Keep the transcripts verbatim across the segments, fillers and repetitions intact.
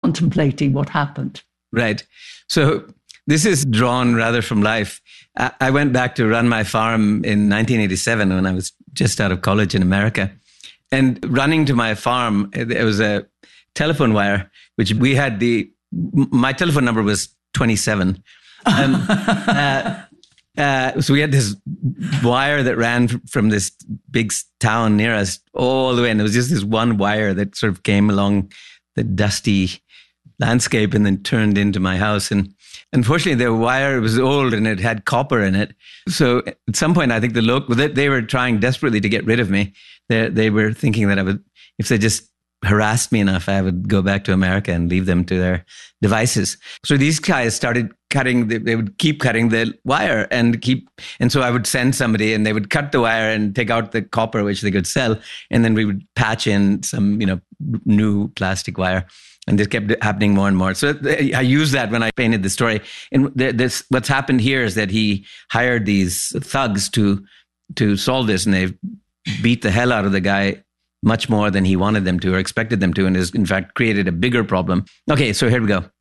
contemplating what happened. Right. So this is drawn rather from life. I, I went back to run my farm in nineteen eighty-seven when I was just out of college in America. And running to my farm, there was a telephone wire, which we had the, my telephone number was twenty-seven. Um, uh, uh, so we had this wire that ran from this big town near us all the way. And there was just this one wire that sort of came along the dusty landscape and then turned into my house. And unfortunately, the wire was old and it had copper in it. So at some point, I think the local, they, they were trying desperately to get rid of me. They, they were thinking that I would, if they just harassed me enough, I would go back to America and leave them to their devices. So these guys started cutting, they, they would keep cutting the wire and keep, and so I would send somebody and they would cut the wire and take out the copper, which they could sell. And then we would patch in some, you know, new plastic wire. And this kept happening more and more. So I used that when I painted the story. And this, what's happened here is that he hired these thugs to to solve this, and they beat the hell out of the guy much more than he wanted them to or expected them to, and has in fact created a bigger problem. Okay, so here we go.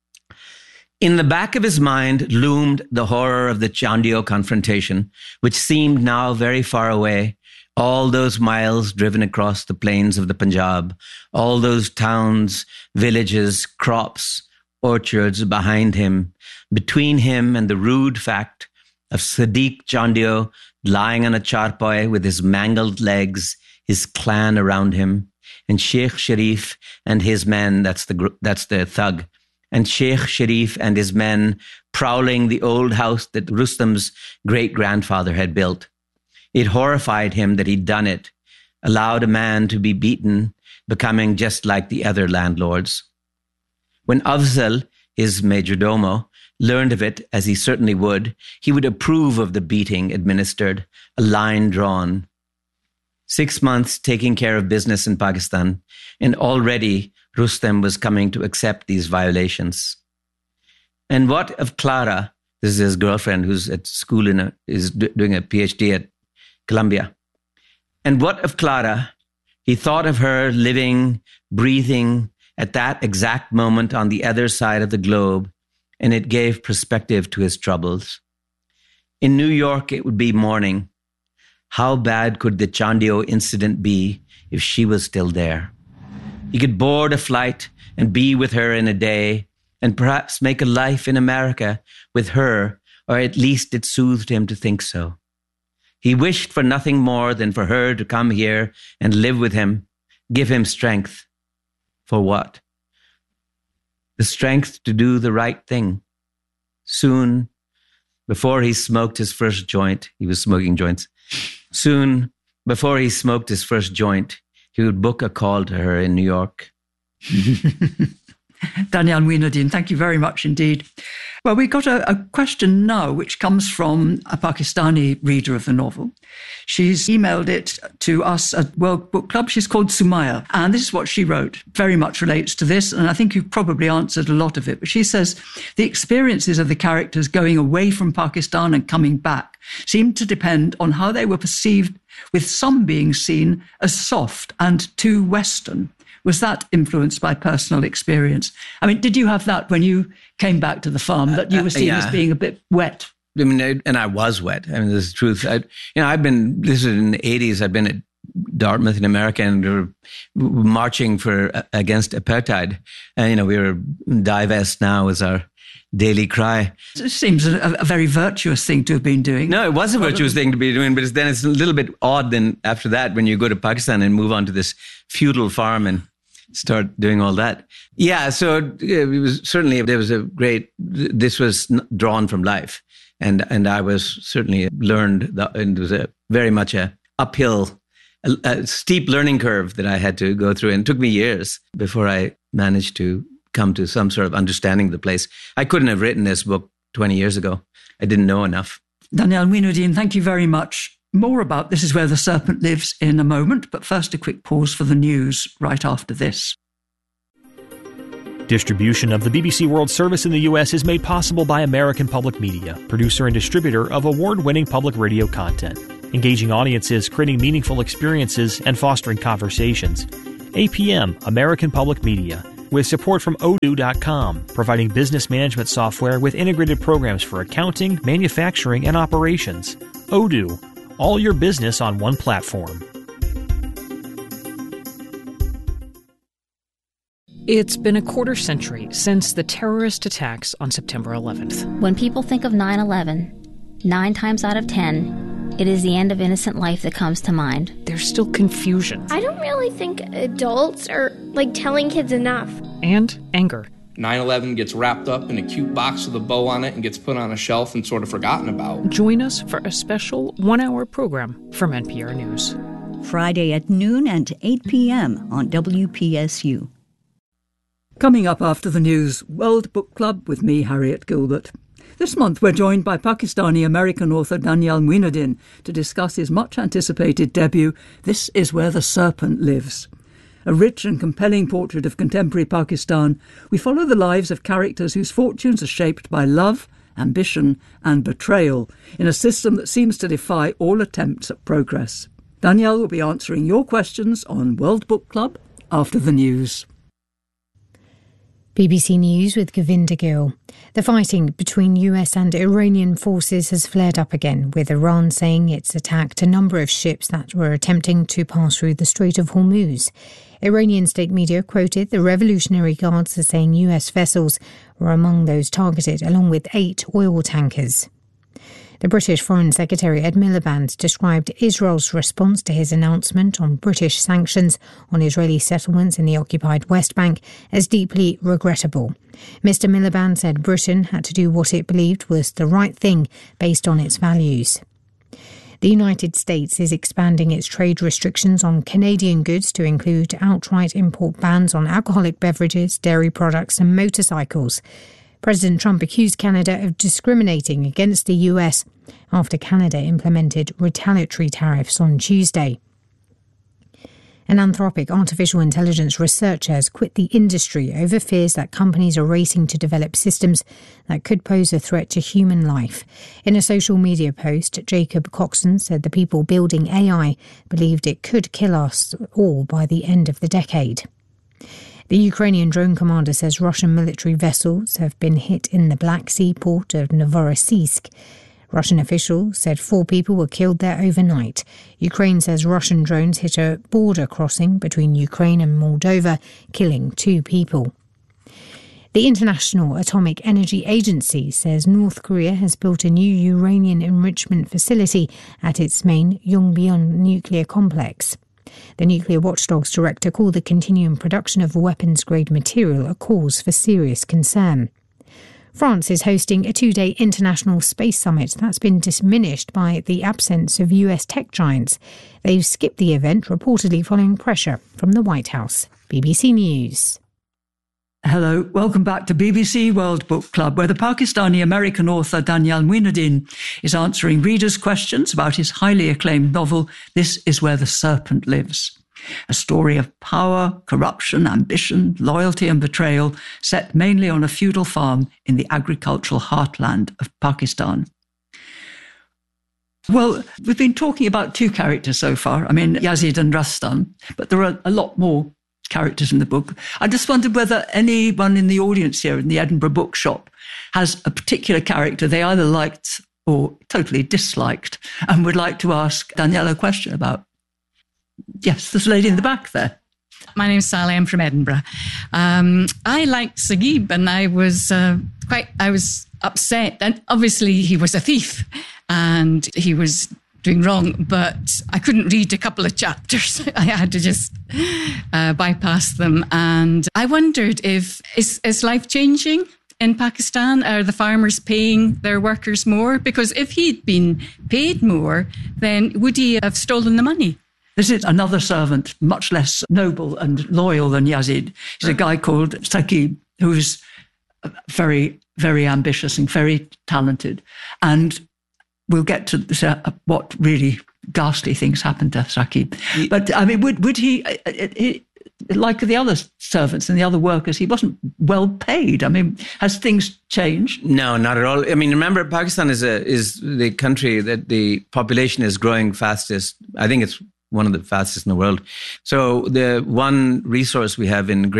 In the back of his mind loomed the horror of the Chandio confrontation, which seemed now very far away. All those miles driven across the plains of the Punjab, all those towns, villages, crops, orchards behind him, between him and the rude fact of Sadiq Chandio lying on a charpoy with his mangled legs, his clan around him, and Sheikh Sharif and his men, that's the that's the thug, and Sheikh Sharif and his men prowling the old house that Rustam's great-grandfather had built. It horrified him that he'd done it, allowed a man to be beaten, becoming just like the other landlords. When Afzal, his majordomo, learned of it, as he certainly would, he would approve of the beating administered, a line drawn. Six months taking care of business in Pakistan, and already Rustam was coming to accept these violations. And what of Clara? This is his girlfriend who's at school in a, is doing a PhD at Columbia. And what of Clara? He thought of her living, breathing at that exact moment on the other side of the globe, and it gave perspective to his troubles. In New York, it would be morning. How bad could the Chandio incident be if she was still there? He could board a flight and be with her in a day, and perhaps make a life in America with her, or at least it soothed him to think so. He wished for nothing more than for her to come here and live with him, give him strength. For what? The strength to do the right thing. Soon, before he smoked his first joint, he was smoking joints. Soon, before he smoked his first joint, he would book a call to her in New York. Danyal Muinuddin, thank you very much indeed. Well, we got a, a question now, which comes from a Pakistani reader of the novel. She's emailed it to us at World Book Club. She's called Sumaya, and this is what she wrote. Very much relates to this, and I think you've probably answered a lot of it. But she says, the experiences of the characters going away from Pakistan and coming back seemed to depend on how they were perceived, with some being seen as soft and too Western. Was that influenced by personal experience? I mean, did you have that when you came back to the farm, that you were seen uh, yeah. as being a bit wet? I mean, and I was wet. I mean, this is the truth. I, you know, I've been, this is in the eighties, I've been at Dartmouth in America, and we were marching for against apartheid. And, you know, we were divest now as our daily cry. It seems a, a very virtuous thing to have been doing. No, it was a virtuous thing to be doing, but it's, then it's a little bit odd then after that when you go to Pakistan and move on to this feudal farm and start doing all that. Yeah, so it was certainly, there was a great, this was drawn from life. And and I was certainly learned, that, and it was a very much a uphill, a, a steep learning curve that I had to go through. And it took me years before I managed to come to some sort of understanding of the place. I couldn't have written this book twenty years ago. I didn't know enough. Danyal Muinuddin, thank you very much. More about This Is Where the Serpent Lives in a moment, but first a quick pause for the news right after this. Distribution of the B B C World Service in the U S is made possible by American Public Media, producer and distributor of award-winning public radio content, engaging audiences, creating meaningful experiences, and fostering conversations. A P M, American Public Media, with support from odoo dot com, providing business management software with integrated programs for accounting, manufacturing, and operations. Odoo, all your business on one platform. It's been a quarter century since the terrorist attacks on September eleventh. When people think of nine eleven, nine times out of ten, it is the end of innocent life that comes to mind. There's still confusion. I don't really think adults are, like, telling kids enough. And anger. nine eleven gets wrapped up in a cute box with a bow on it and gets put on a shelf and sort of forgotten about. Join us for a special one-hour program from N P R News. Friday at noon and eight p.m. on W P S U. Coming up after the news, World Book Club with me, Harriet Gilbert. This month we're joined by Pakistani-American author Danyal Moinuddin to discuss his much-anticipated debut, This Is Where the Serpent Lives. A rich and compelling portrait of contemporary Pakistan, we follow the lives of characters whose fortunes are shaped by love, ambition and betrayal in a system that seems to defy all attempts at progress. Danyal will be answering your questions on World Book Club after the news. B B C News with Govinda Gill. The fighting between U S and Iranian forces has flared up again, with Iran saying it's attacked a number of ships that were attempting to pass through the Strait of Hormuz. Iranian state media quoted the Revolutionary Guards as saying U S vessels were among those targeted, along with eight oil tankers. The British Foreign Secretary Ed Miliband described Israel's response to his announcement on British sanctions on Israeli settlements in the occupied West Bank as deeply regrettable. Mister Miliband said Britain had to do what it believed was the right thing based on its values. The United States is expanding its trade restrictions on Canadian goods to include outright import bans on alcoholic beverages, dairy products and motorcycles. President Trump accused Canada of discriminating against the U S after Canada implemented retaliatory tariffs on Tuesday. An Anthropic artificial intelligence researcher has quit the industry over fears that companies are racing to develop systems that could pose a threat to human life. In a social media post, Jacob Coxon said the people building A I believed it could kill us all by the end of the decade. The Ukrainian drone commander says Russian military vessels have been hit in the Black Sea port of Novorossiysk. Russian officials said four people were killed there overnight. Ukraine says Russian drones hit a border crossing between Ukraine and Moldova, killing two people. The International Atomic Energy Agency says North Korea has built a new uranium enrichment facility at its main Yongbyon nuclear complex. The Nuclear Watchdog's director called the continuing production of weapons-grade material a cause for serious concern. France is hosting a two-day international space summit that's been diminished by the absence of U S tech giants. They've skipped the event, reportedly following pressure from the White House. B B C News. Hello, welcome back to B B C World Book Club, where the Pakistani-American author Danyal Moinuddin is answering readers' questions about his highly acclaimed novel, This Is Where the Serpent Lives. A story of power, corruption, ambition, loyalty and betrayal, set mainly on a feudal farm in the agricultural heartland of Pakistan. Well, we've been talking about two characters so far, I mean Yazid and Rustam, but there are a lot more characters in the book. I just wondered whether anyone in the audience here in the Edinburgh Bookshop has a particular character they either liked or totally disliked and would like to ask Danyal a question about. Yes, there's a lady in the back there. My name's Sally, I'm from Edinburgh. Um, I liked Sagib and I was uh, quite, I was upset. And obviously he was a thief and he was doing wrong, but I couldn't read a couple of chapters. I had to just uh, bypass them. And I wondered if, is, is life changing in Pakistan? Are the farmers paying their workers more? Because if he'd been paid more, then would he have stolen the money? This is another servant, much less noble and loyal than Yazid. He's a guy called Sagib, who's very, very ambitious and very talented. And we'll get to what really ghastly things happened to Sagib. But, I mean, would would he, he, like the other servants and the other workers, he wasn't well paid? I mean, has things changed? No, not at all. I mean, remember, Pakistan is a is the country that the population is growing fastest. I think it's one of the fastest in the world. So the one resource we have in great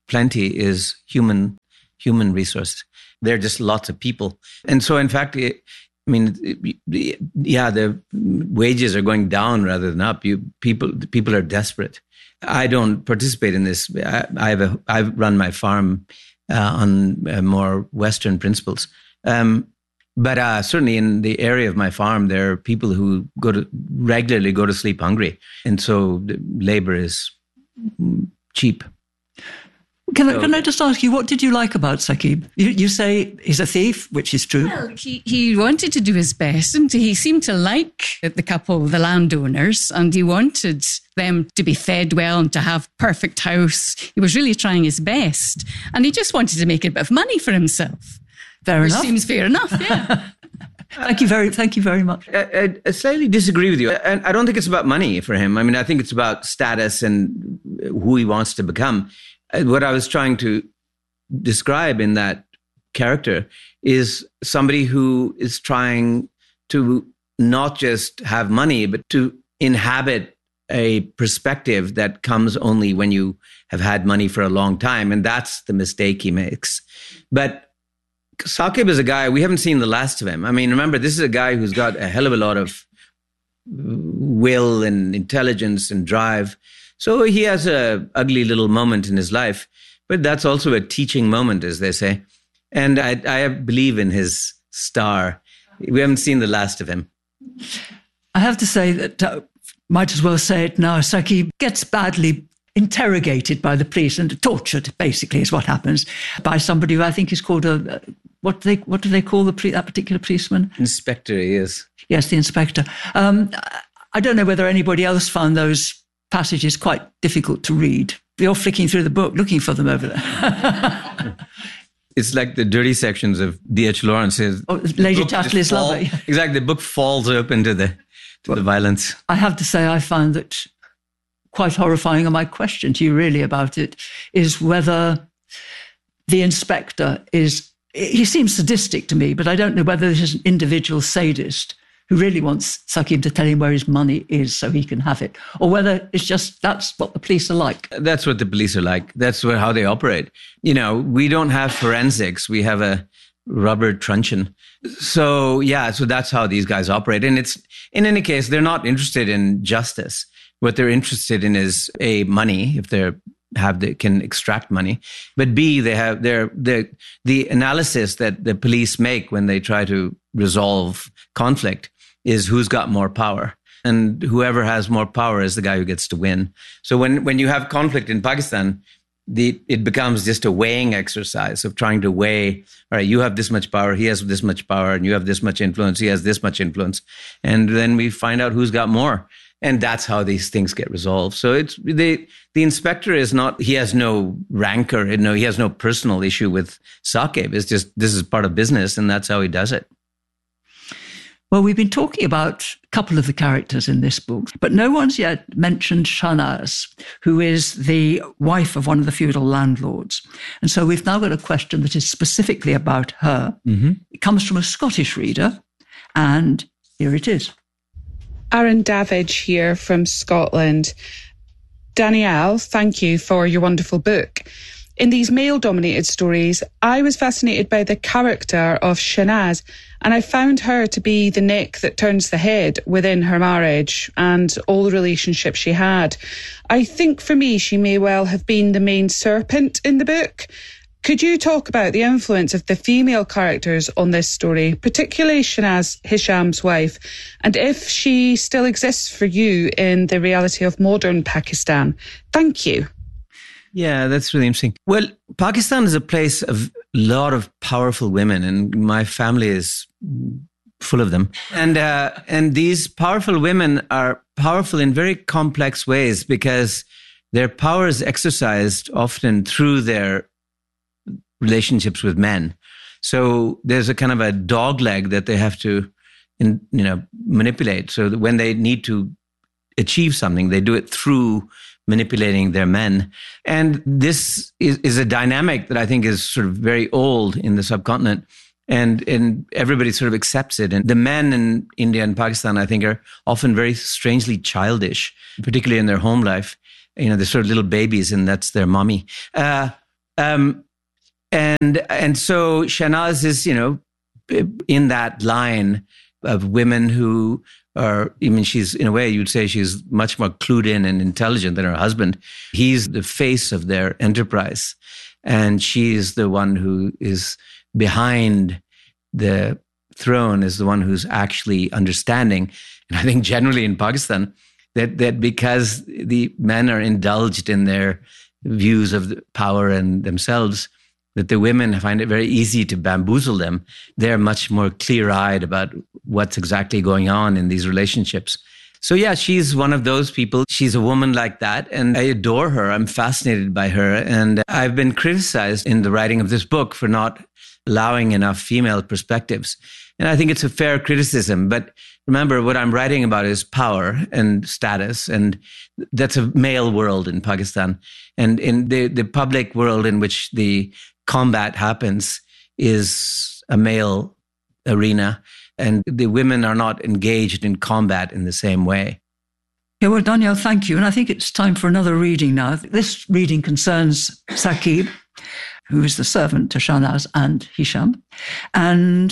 plenty is human human resources. There are just lots of people. And so, in fact, it, I mean, it, yeah, the wages are going down rather than up. You people people are desperate. I don't participate in this. I, I have a, I've run my farm uh, on uh, more Western principles. Um, but uh, certainly in the area of my farm, there are people who go to regularly go to sleep hungry. And so the labor is cheap. Can I, can I just ask you, what did you like about Saqib? You, you say he's a thief, which is true. Well, he, he wanted to do his best, and he seemed to like the couple, the landowners, and he wanted them to be fed well and to have perfect house. He was really trying his best, and he just wanted to make a bit of money for himself. Fair which enough. Seems fair enough, yeah. Thank you very, thank you very much. I, I, I slightly disagree with you. And I, I don't think it's about money for him. I mean, I think it's about status and who he wants to become. What I was trying to describe in that character is somebody who is trying to not just have money, but to inhabit a perspective that comes only when you have had money for a long time. And that's the mistake he makes. But Saqib is a guy, we haven't seen the last of him. I mean, remember, this is a guy who's got a hell of a lot of will and intelligence and drive. So he has a ugly little moment in his life, but that's also a teaching moment, as they say. And I, I believe in his star. We haven't seen the last of him. I have to say that, uh, might as well say it now, Saqib gets badly interrogated by the police and tortured, basically, is what happens, by somebody who I think is called a, what do they, what do they call the that particular policeman? Inspector, he is. Yes, the inspector. Um, I don't know whether anybody else found those passages quite difficult to read. You're flicking through the book looking for them over there. It's like the dirty sections of D H Lawrence. Oh, Lady Chatterley's Lover. Exactly, the book falls open to the to well, the violence. I have to say, I found that quite horrifying. And my question to you really about it is whether the inspector is, he seems sadistic to me, but I don't know whether this is an individual sadist who really wants Saqib to tell him where his money is so he can have it, or whether it's just that's what the police are like. That's what the police are like. That's what, how they operate. You know, we don't have forensics. We have a rubber truncheon. So, yeah, so that's how these guys operate. And it's, in any case, they're not interested in justice. What they're interested in is, A, money, if they're have they can extract money, but B, they have their the the analysis that the police make when they try to resolve conflict is who's got more power, and whoever has more power is the guy who gets to win. So when when you have conflict in Pakistan, the it becomes just a weighing exercise of trying to weigh, all right, you have this much power, he has this much power, and you have this much influence, he has this much influence, and then we find out who's got more. And that's how these things get resolved. So it's the the inspector is not, he has no rancor, no, he has no personal issue with Saqib. It's just, this is part of business, and that's how he does it. Well, we've been talking about a couple of the characters in this book, but no one's yet mentioned Shahnaz, who is the wife of one of the feudal landlords. And so we've now got a question that is specifically about her. Mm-hmm. It comes from a Scottish reader, and here it is. Aaron Davidge here from Scotland. Danielle, thank you for your wonderful book. In these male-dominated stories, I was fascinated by the character of Shahnaz, and I found her to be the neck that turns the head within her marriage and all the relationships she had. I think for me, she may well have been the main serpent in the book. Could you talk about the influence of the female characters on this story, particularly Shahnaz, Hisham's wife, and if she still exists for you in the reality of modern Pakistan? Thank you. Yeah, that's really interesting. Well, Pakistan is a place of a lot of powerful women, and my family is full of them. And uh, and these powerful women are powerful in very complex ways because their power is exercised often through their relationships with men. So there's a kind of a dog leg that they have to, in, you know, manipulate. So that when they need to achieve something, they do it through manipulating their men. And this is, is a dynamic that I think is sort of very old in the subcontinent. And, and everybody sort of accepts it. And the men in India and Pakistan, I think, are often very strangely childish, particularly in their home life. You know, they're sort of little babies, and that's their mommy. Uh, Um, and and so Shahnaz is, you know, in that line of women who are, I mean, she's, in a way, you'd say she's much more clued in and intelligent than her husband. He's the face of their enterprise. And she's the one who is behind the throne, is the one who's actually understanding. And I think generally in Pakistan, that, that because the men are indulged in their views of the power and themselves, that the women find it very easy to bamboozle them. They're much more clear-eyed about what's exactly going on in these relationships. So yeah, she's one of those people. She's a woman like that, and I adore her. I'm fascinated by her. And I've been criticized in the writing of this book for not allowing enough female perspectives. And I think it's a fair criticism. But remember, what I'm writing about is power and status, and that's a male world in Pakistan. And in the, the public world in which the combat happens is a male arena, and the women are not engaged in combat in the same way. Yeah, well, Danielle, thank you. And I think it's time for another reading now. This reading concerns Saqib, who is the servant to Shahnaz and Hisham. And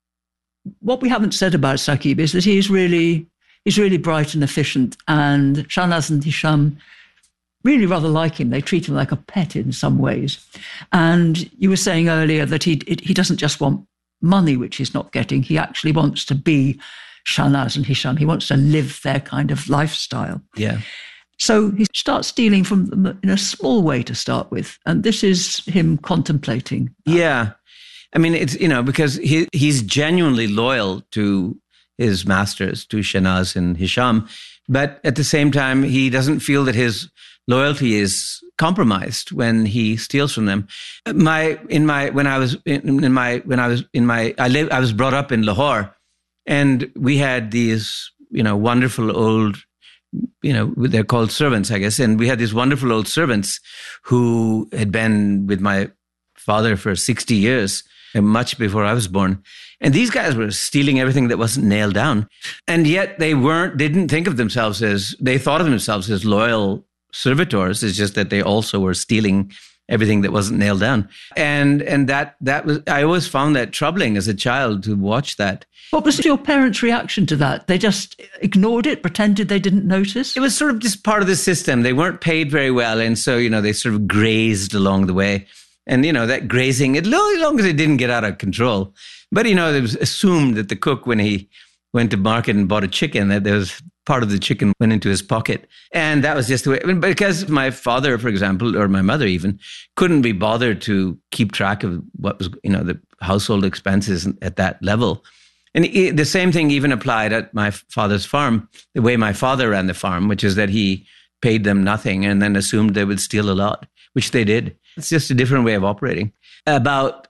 what we haven't said about Saqib is that he's really, he's really bright and efficient, and Shahnaz and Hisham really rather like him. They treat him like a pet in some ways. And you were saying earlier that he he doesn't just want money, which he's not getting. He actually wants to be Shahnaz and Hisham. He wants to live their kind of lifestyle. Yeah. So he starts stealing from them in a small way to start with. And this is him contemplating. Yeah. I mean, it's, you know, because he he's genuinely loyal to his masters, to Shahnaz and Hisham. But at the same time, he doesn't feel that his loyalty is compromised when he steals from them. My in my when I was in, in my when I was in my I live I was brought up in Lahore, and we had these, you know, wonderful old, you know, they're called servants, I guess, and we had these wonderful old servants who had been with my father for sixty years, and much before I was born. And these guys were stealing everything that wasn't nailed down, and yet they weren't. They didn't think of themselves as they thought of themselves as loyal servitors. It's just that they also were stealing everything that wasn't nailed down. And and that that was, I always found that troubling as a child to watch that. What was your parents' reaction to that? They just ignored it, pretended they didn't notice? It was sort of just part of the system. They weren't paid very well. And so, you know, they sort of grazed along the way. And, you know, that grazing, as long as it didn't get out of control. But, you know, it was assumed that the cook, when he went to market and bought a chicken, that there was part of the chicken went into his pocket. And that was just the way, I mean, because my father, for example, or my mother even, couldn't be bothered to keep track of what was, you know, the household expenses at that level. And it, the same thing even applied at my father's farm, the way my father ran the farm, which is that he paid them nothing and then assumed they would steal a lot, which they did. It's just a different way of operating. About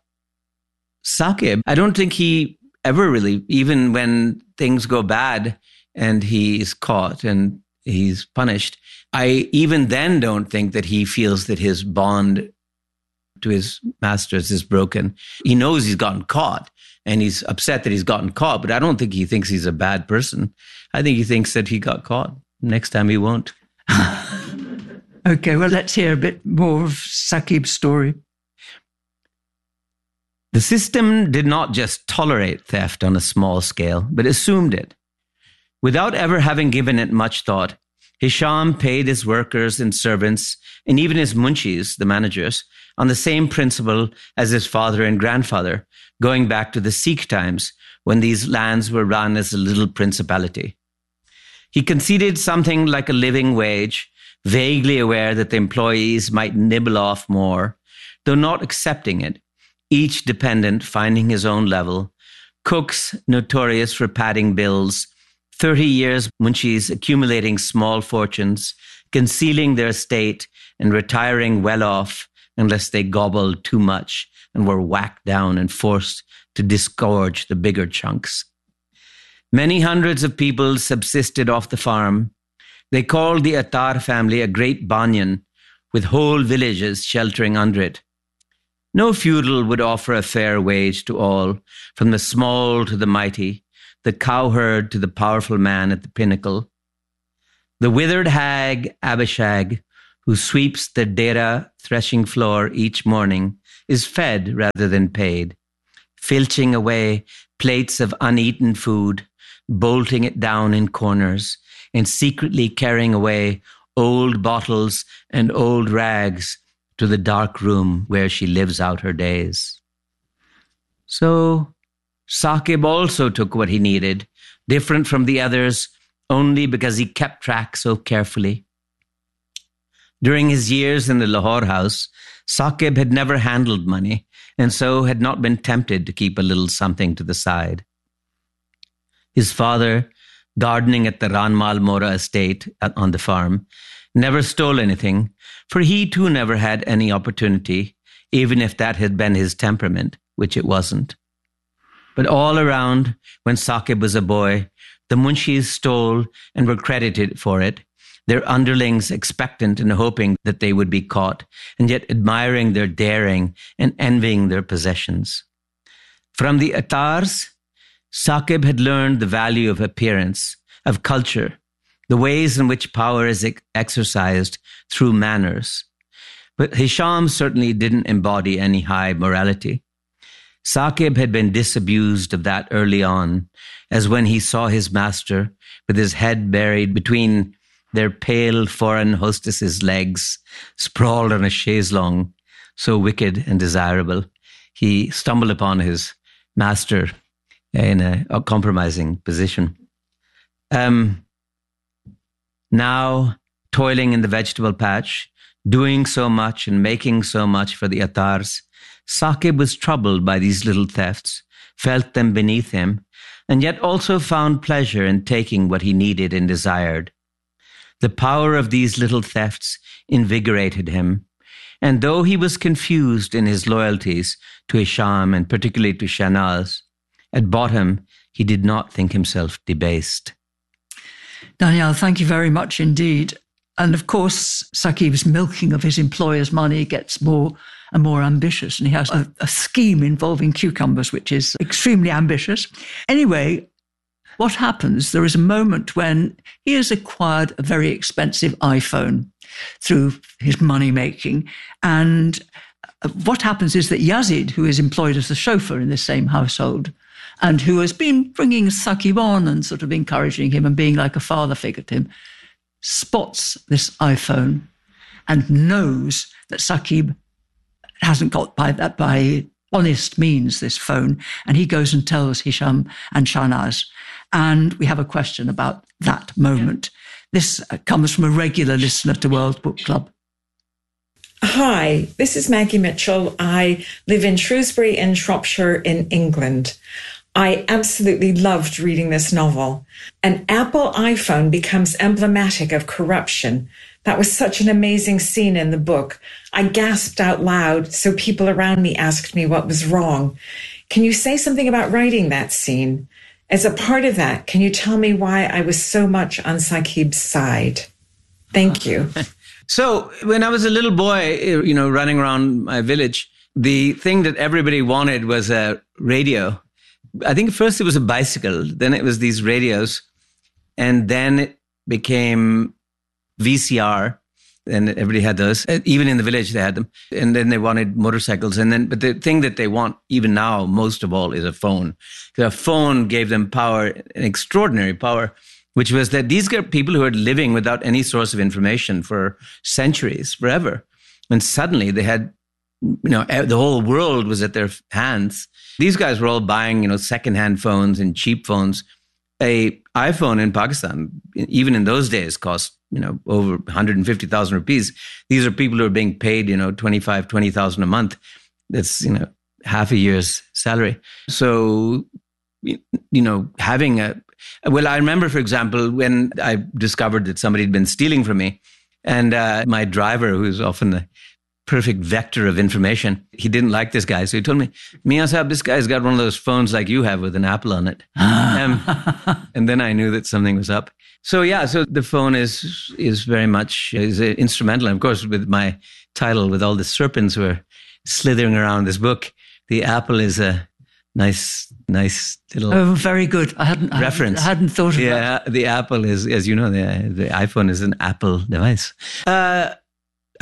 Saqib, I don't think he ever really, even when things go bad and he's caught and he's punished, I even then don't think that he feels that his bond to his masters is broken. He knows he's gotten caught and he's upset that he's gotten caught, but I don't think he thinks he's a bad person. I think he thinks that he got caught. Next time he won't. Okay, well, let's hear a bit more of Saqib's story. The system did not just tolerate theft on a small scale, but assumed it. Without ever having given it much thought, Hisham paid his workers and servants, and even his munshis, the managers, on the same principle as his father and grandfather, going back to the Sikh times when these lands were run as a little principality. He conceded something like a living wage, vaguely aware that the employees might nibble off more, though not accepting it, each dependent finding his own level, cooks notorious for padding bills, thirty years munshis accumulating small fortunes, concealing their estate and retiring well off unless they gobbled too much and were whacked down and forced to disgorge the bigger chunks. Many hundreds of people subsisted off the farm. They called the Attar family a great banyan, with whole villages sheltering under it. No feudal would offer a fair wage to all, from the small to the mighty, the cowherd to the powerful man at the pinnacle. The withered hag, Abishag, who sweeps the Dera threshing floor each morning, is fed rather than paid, filching away plates of uneaten food, bolting it down in corners, and secretly carrying away old bottles and old rags to the dark room where she lives out her days. So Saqib also took what he needed, different from the others, only because he kept track so carefully. During his years in the Lahore house, Saqib had never handled money, and so had not been tempted to keep a little something to the side. His father, gardening at the Ranmal Mora estate on the farm, never stole anything, for he too never had any opportunity, even if that had been his temperament, which it wasn't. But all around, when Saqib was a boy, the munshis stole and were credited for it, their underlings expectant and hoping that they would be caught, and yet admiring their daring and envying their possessions. From the Atars, Saqib had learned the value of appearance, of culture, the ways in which power is ex- exercised through manners. But Hisham certainly didn't embody any high morality. Saqib had been disabused of that early on, as when he saw his master with his head buried between their pale foreign hostess's legs, sprawled on a chaise longue, so wicked and desirable, he stumbled upon his master in a, a compromising position. Um, now, toiling in the vegetable patch, doing so much and making so much for the Atars, Saqib was troubled by these little thefts, felt them beneath him, and yet also found pleasure in taking what he needed and desired. The power of these little thefts invigorated him, and though he was confused in his loyalties to Hisham and particularly to Shahnaz, at bottom he did not think himself debased. Danielle, thank you very much indeed. And of course, Saqib's milking of his employer's money gets more and more ambitious, and he has a, a scheme involving cucumbers, which is extremely ambitious. Anyway, what happens? There is a moment when he has acquired a very expensive iPhone through his money making. And what happens is that Yazid, who is employed as the chauffeur in the same household, and who has been bringing Saqib on and sort of encouraging him and being like a father figure to him, spots this iPhone and knows that Saqib hasn't got by that by honest means this phone, and he goes and tells Hisham and Shahnaz. And we have a question about that moment. This comes from a regular listener to World Book Club. Hi, this is Maggie Mitchell. I live in Shrewsbury in Shropshire in England. I absolutely loved reading this novel. An Apple iPhone becomes emblematic of corruption. That was such an amazing scene in the book. I gasped out loud, so people around me asked me what was wrong. Can you say something about writing that scene? As a part of that, can you tell me why I was so much on Saqib's side? Thank you. So when I was a little boy, you know, running around my village, the thing that everybody wanted was a radio. I think first it was a bicycle, then it was these radios, and then it became V C R, and everybody had those. Even in the village, they had them. And then they wanted motorcycles. And then, but the thing that they want, even now, most of all, is a phone. A phone gave them power, an extraordinary power, which was that these are people who are living without any source of information for centuries, forever. And suddenly they had, you know, the whole world was at their hands. These guys were all buying, you know, secondhand phones and cheap phones. A iPhone in Pakistan, even in those days, cost, you know, over one hundred fifty thousand rupees. These are people who are being paid, you know, twenty-five, twenty thousand a month. That's, you know, half a year's salary. So, you know, having a, well, I remember, for example, when I discovered that somebody had been stealing from me, and uh, my driver, who's often the perfect vector of information, he didn't like this guy. So he told me, Mian Sahab, this guy's got one of those phones like you have with an apple on it. um, and then I knew that something was up. So yeah, so the phone is is very much is instrumental. And of course, with my title, with all the serpents who are slithering around this book, the apple is a nice, nice little oh, very good. I hadn't reference. I hadn't, I hadn't thought of yeah, that. The apple is, as you know, the, the iPhone is an Apple device. Uh,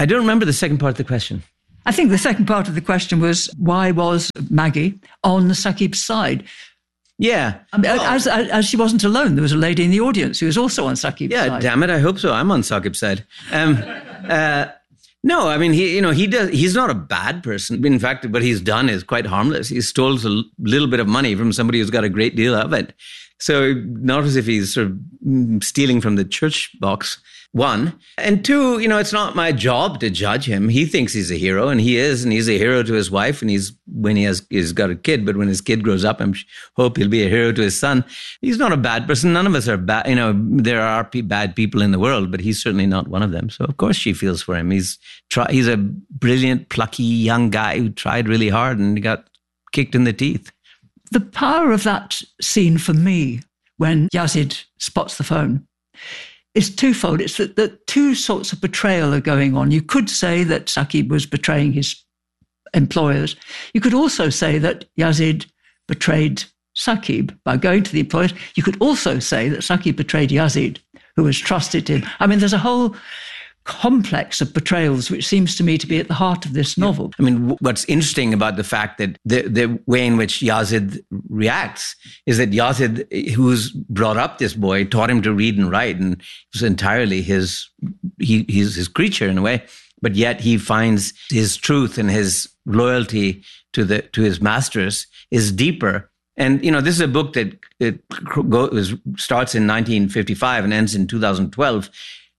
I don't remember the second part of the question. I think the second part of the question was, why was Maggie on Saqib's side? Yeah. I mean, well, as, as, as she wasn't alone, there was a lady in the audience who was also on Saqib's yeah, side. Yeah, damn it, I hope so. I'm on Saqib's side. Um, uh, no, I mean, he, you know, he does. He's not a bad person. In fact, what he's done is quite harmless. He stole a little bit of money from somebody who's got a great deal of it. So not as if he's sort of stealing from the church box, one. And two, you know, it's not my job to judge him. He thinks he's a hero, and he is, and he's a hero to his wife, and he's, when he has, he's got a kid, but when his kid grows up, I hope he'll be a hero to his son. He's not a bad person. None of us are bad. You know, there are p- bad people in the world, but he's certainly not one of them. So of course she feels for him. He's try, he's a brilliant, plucky young guy who tried really hard and got kicked in the teeth. The power of that scene for me, when Yazid spots the phone, is twofold. It's that, that two sorts of betrayal are going on. You could say that Saqib was betraying his employers. You could also say that Yazid betrayed Saqib by going to the employers. You could also say that Saqib betrayed Yazid, who has trusted him. I mean, there's a whole complex of betrayals, which seems to me to be at the heart of this novel. I mean, what's interesting about the fact that the, the way in which Yazid reacts is that Yazid, who's brought up this boy, taught him to read and write, and it was entirely his, he, he's his creature in a way, but yet he finds his truth and his loyalty to the to his masters is deeper. And, you know, this is a book that it goes, starts in nineteen fifty-five and ends in two thousand twelve.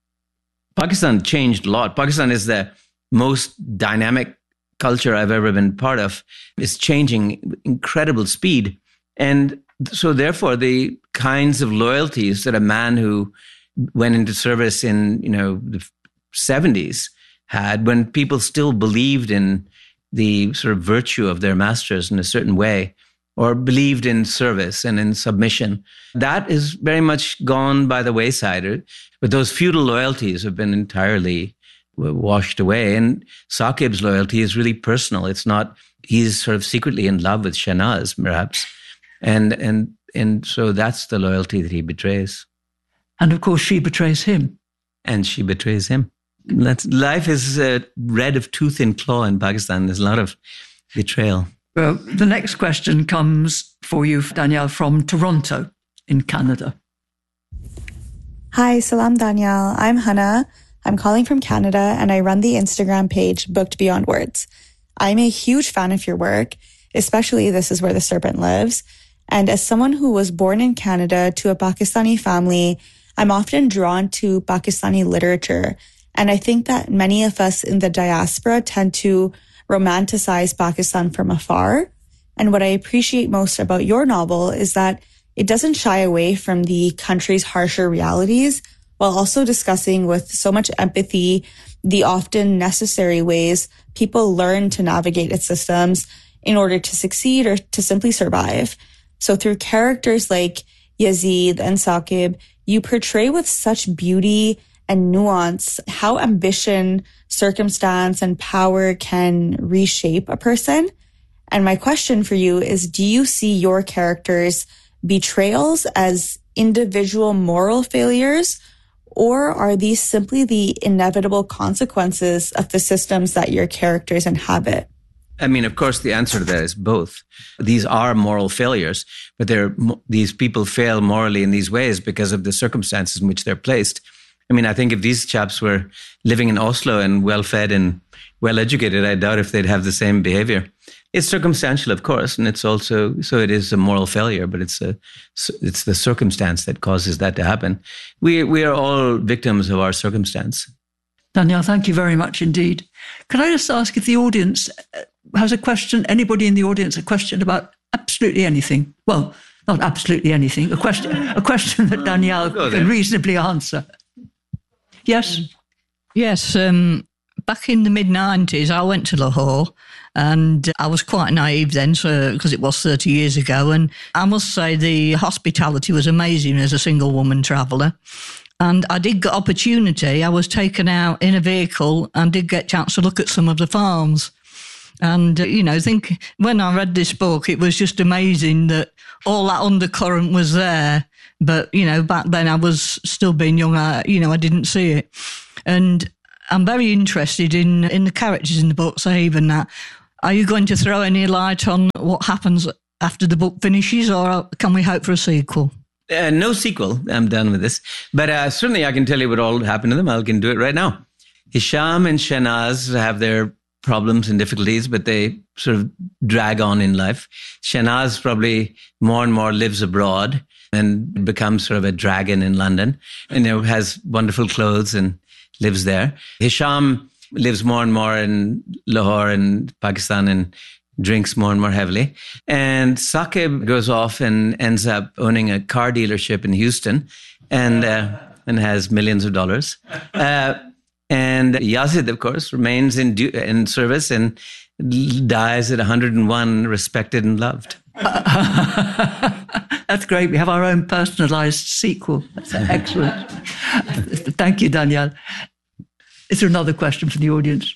Pakistan changed a lot. Pakistan is the most dynamic culture I've ever been part of. It's changing with incredible speed. And so therefore, the kinds of loyalties that a man who went into service in, you know, the seventies had, when people still believed in the sort of virtue of their masters in a certain way, or believed in service and in submission, that is very much gone by the wayside. But those feudal loyalties have been entirely washed away. And Saqib's loyalty is really personal. It's not, he's sort of secretly in love with Shahnaz, perhaps. And, and, and so that's the loyalty that he betrays. And of course, she betrays him. And she betrays him. That's, life is uh, red of tooth and claw in Pakistan. There's a lot of betrayal. Well, the next question comes for you, Danielle, from Toronto in Canada. Hi, Salam Danielle. I'm Hannah. I'm calling from Canada, and I run the Instagram page Booked Beyond Words. I'm a huge fan of your work, especially This Is Where the Serpent Lives. And as someone who was born in Canada to a Pakistani family, I'm often drawn to Pakistani literature. And I think that many of us in the diaspora tend to romanticize Pakistan from afar. And what I appreciate most about your novel is that it doesn't shy away from the country's harsher realities, while also discussing with so much empathy the often necessary ways people learn to navigate its systems in order to succeed or to simply survive. So through characters like Yazid and Saqib, you portray with such beauty and nuance how ambition, circumstance, and power can reshape a person. And my question for you is, do you see your characters' betrayals as individual moral failures, or are these simply the inevitable consequences of the systems that your characters inhabit? I mean, of course, the answer to that is both. These are moral failures, but they're, these people fail morally in these ways because of the circumstances in which they're placed. I mean, I think if these chaps were living in Oslo and well-fed and well-educated, I doubt if they'd have the same behavior. It's circumstantial, of course, and it's also, so it is a moral failure, but it's a, it's the circumstance that causes that to happen. We we are all victims of our circumstance. Danielle, thank you very much indeed. Can I just ask if the audience has a question, anybody in the audience, a question about absolutely anything? Well, not absolutely anything, a question, a question that Danielle can reasonably answer. Yes? Yes. Um, back in the mid nineties, I went to Lahore, and I was quite naive then, so because it was thirty years ago. And I must say the hospitality was amazing as a single woman traveller. And I did get opportunity. I was taken out in a vehicle and did get a chance to look at some of the farms. And, uh, you know, think when I read this book, it was just amazing that all that undercurrent was there. But, you know, back then I was still being young, I, you know, I didn't see it. And I'm very interested in, in the characters in the book, Sahib and that. Are you going to throw any light on what happens after the book finishes, or can we hope for a sequel? Uh, no sequel. I'm done with this. But uh, certainly I can tell you what all happened to them. I can do it right now. Hisham and Shahnaz have their problems and difficulties, but they sort of drag on in life. Shahnaz probably more and more lives abroad and becomes sort of a dragon in London, and you know, has wonderful clothes and lives there. Hisham lives more and more in Lahore and Pakistan and drinks more and more heavily. And Saqib goes off and ends up owning a car dealership in Houston and uh, and has millions of dollars. Uh, and Yazid, of course, remains in du- in service and dies at one hundred and one, respected and loved. That's great. We have our own personalised sequel. That's excellent. Thank you, Danielle. Is there another question from the audience?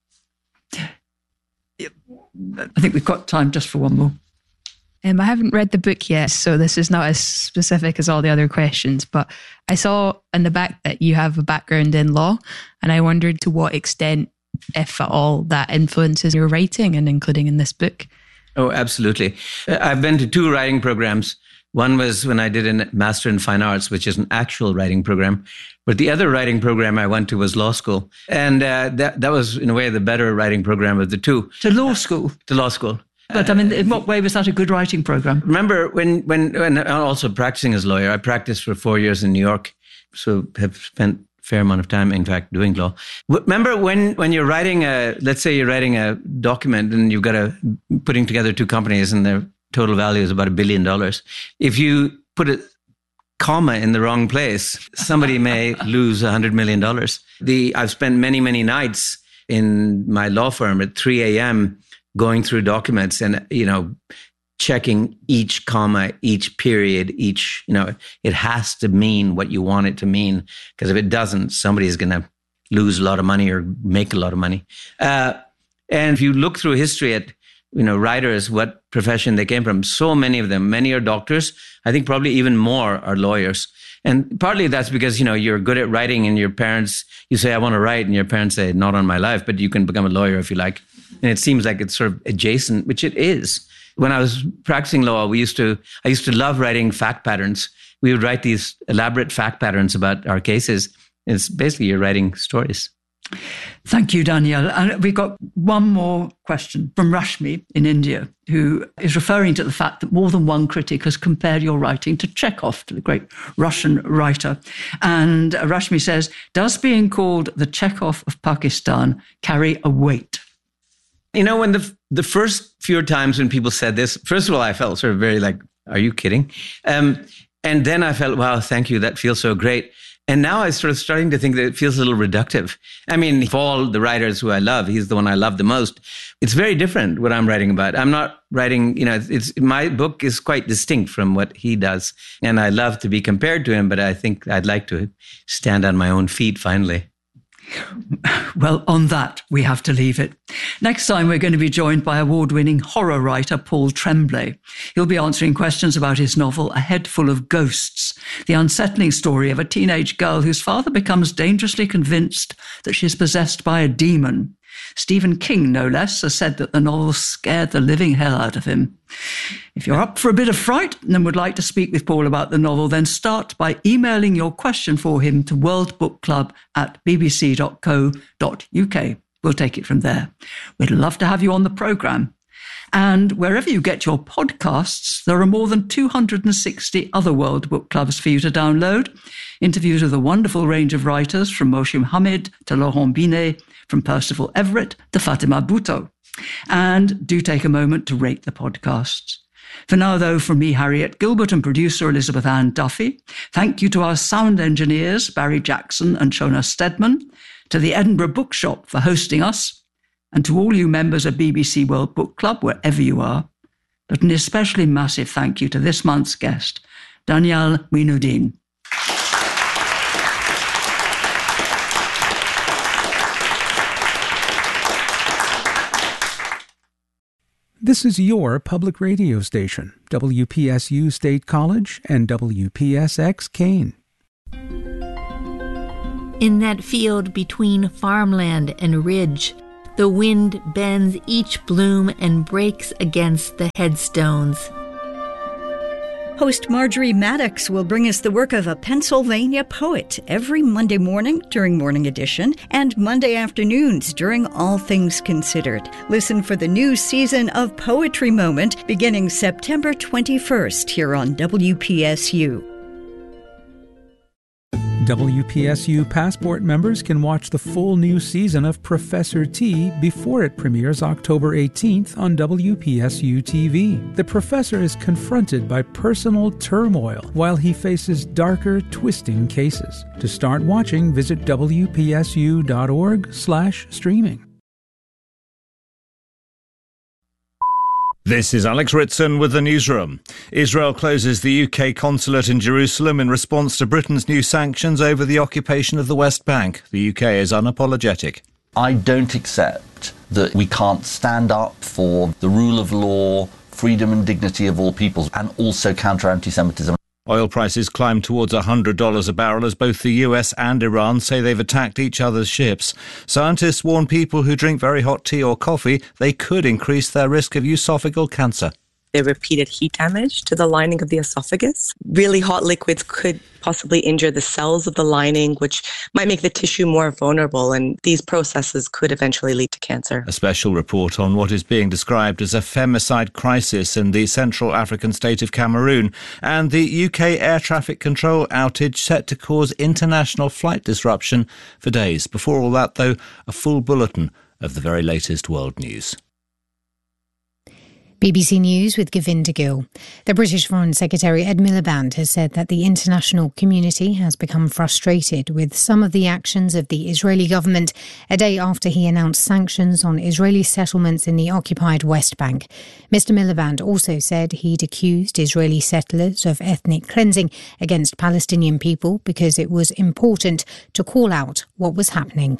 I think we've got time just for one more. Um, I haven't read the book yet, so this is not as specific as all the other questions, but I saw in the back that you have a background in law, and I wondered to what extent, if at all, that influences your writing and including in this book. Oh, absolutely. I've been to two writing programs. One was when I did a Master in Fine Arts, which is an actual writing program. But the other writing program I went to was law school. And uh, that that was, in a way, the better writing program of the two. To law school? To law school. But, I mean, in what way was that a good writing program? Remember, when, when, when I'm also practicing as a lawyer, I practiced for four years in New York, so have spent a fair amount of time, in fact, doing law. Remember when, when you're writing a, let's say you're writing a document and you've got a, putting together two companies and their total value is about a billion dollars. If you put a comma in the wrong place, somebody may lose a hundred million dollars. The, I've spent many, many nights in my law firm at three a.m. going through documents and, you know, checking each comma, each period, each, you know, it has to mean what you want it to mean. Because if it doesn't, somebody's going to lose a lot of money or make a lot of money. Uh, and if you look through history at, you know, writers, what profession they came from, so many of them, many are doctors. I think probably even more are lawyers. And partly that's because, you know, you're good at writing and your parents, you say, I want to write, and your parents say, not on my life, but you can become a lawyer if you like. And it seems like it's sort of adjacent, which it is. When I was practicing law, we used to, I used to love writing fact patterns. We would write these elaborate fact patterns about our cases. It's basically you're writing stories. Thank you, Danielle. And we've got one more question from Rashmi in India, who is referring to the fact that more than one critic has compared your writing to Chekhov, to the great Russian writer. And Rashmi says, does being called the Chekhov of Pakistan carry a weight? You know, when the the first few times when people said this, first of all, I felt sort of very like, are you kidding? Um, and then I felt, wow, thank you. That feels so great. And now I'm sort of starting to think that it feels a little reductive. I mean, for all the writers who I love, he's the one I love the most. It's very different what I'm writing about. I'm not writing, you know, it's, it's my book is quite distinct from what he does. And I love to be compared to him, but I think I'd like to stand on my own feet finally. Well, on that, we have to leave it. Next time, we're going to be joined by award-winning horror writer Paul Tremblay. He'll be answering questions about his novel, A Head Full of Ghosts, the unsettling story of a teenage girl whose father becomes dangerously convinced that she's possessed by a demon. Stephen King, no less, has said that the novel scared the living hell out of him. If you're up for a bit of fright and would like to speak with Paul about the novel, then start by emailing your question for him to worldbookclub at b b c dot co dot u k. We'll take it from there. We'd love to have you on the programme. And wherever you get your podcasts, there are more than two hundred sixty other World Book Clubs for you to download. Interviews with a wonderful range of writers, from Moshe Mohammed to Laurent Binet, from Percival Everett to Fatima Bhutto. And do take a moment to rate the podcasts. For now, though, from me, Harriet Gilbert, and producer Elizabeth Ann Duffy, thank you to our sound engineers, Barry Jackson and Shona Stedman, to the Edinburgh Bookshop for hosting us, and to all you members of B B C World Book Club, wherever you are. But an especially massive thank you to this month's guest, Danielle Mouinoudine. This is your public radio station, W P S U State College and W P S X Kane. In that field between farmland and ridge, the wind bends each bloom and breaks against the headstones. Host Marjorie Maddox will bring us the work of a Pennsylvania poet every Monday morning during Morning Edition and Monday afternoons during All Things Considered. Listen for the new season of Poetry Moment beginning September twenty-first here on W P S U. W P S U Passport members can watch the full new season of Professor T before it premieres October eighteenth on W P S U T V. The professor is confronted by personal turmoil while he faces darker, twisting cases. To start watching, visit W P S U dot org slash streaming. This is Alex Ritson with the newsroom. Israel closes the U K consulate in Jerusalem in response to Britain's new sanctions over the occupation of the West Bank. The U K is unapologetic. I don't accept that we can't stand up for the rule of law, freedom and dignity of all peoples, and also counter anti-Semitism. Oil prices climbed towards one hundred dollars a barrel as both the U S and Iran say they've attacked each other's ships. Scientists warn people who drink very hot tea or coffee they could increase their risk of esophageal cancer. The repeated heat damage to the lining of the esophagus. Really hot liquids could possibly injure the cells of the lining, which might make the tissue more vulnerable, and these processes could eventually lead to cancer. A special report on what is being described as a femicide crisis in the Central African state of Cameroon, and the U K air traffic control outage set to cause international flight disruption for days. Before all that, though, a full bulletin of the very latest world news. B B C News with Govinda Gill. The British Foreign Secretary Ed Miliband has said that the international community has become frustrated with some of the actions of the Israeli government a day after he announced sanctions on Israeli settlements in the occupied West Bank. Mister Miliband also said he'd accused Israeli settlers of ethnic cleansing against Palestinian people because it was important to call out what was happening.